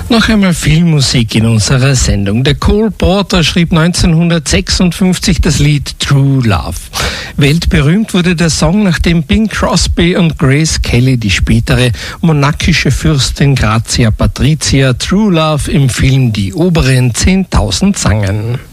Noch einmal Filmmusik in unserer Sendung. Der Cole Porter schrieb 1956 das Lied True Love. Weltberühmt wurde der Song, nachdem Bing Crosby und Grace Kelly die spätere monarchische Fürstin Grazia Patricia True Love im Film Die oberen 10.000 sangen.